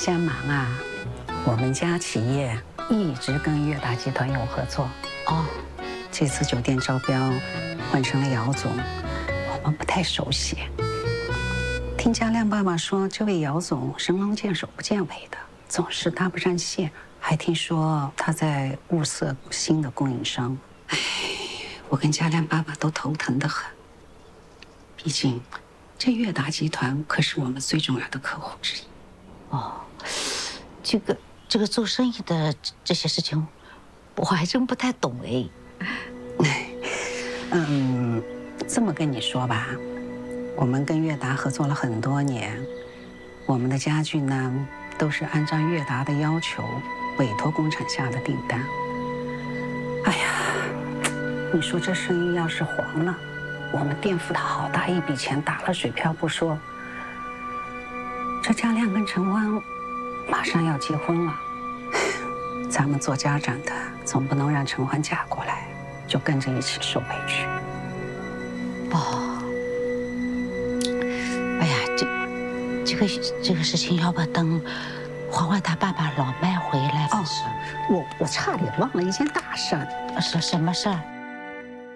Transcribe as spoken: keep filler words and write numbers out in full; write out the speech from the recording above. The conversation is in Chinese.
先忙啊，我们家企业一直跟悦达集团有合作。哦，这次酒店招标换成了姚总，我们不太熟悉。听嘉亮爸爸说，这位姚总神龙见首不见尾的，总是搭不上线，还听说他在物色新的供应商。唉，我跟嘉亮爸爸都头疼得很。毕竟，这悦达集团可是我们最重要的客户之一。 哦，这个这个做生意的这些事情，我还真不太懂哎。 嗯，这么跟你说吧，我们跟悦达合作了很多年，我们的家具呢都是按照悦达的要求委托工厂下的订单。哎呀，你说这生意要是黄了，我们垫付他好大一笔钱，打了水漂不说，这嘉亮跟陈欢马上要结婚了，咱们做家长的总不能让陈欢嫁过来就跟着一起受委屈。 哦，哎呀，这这个这个事情，要不等欢欢他爸爸老麦回来再说。 哦，我我差点忘了一件大事儿。 是什么事儿？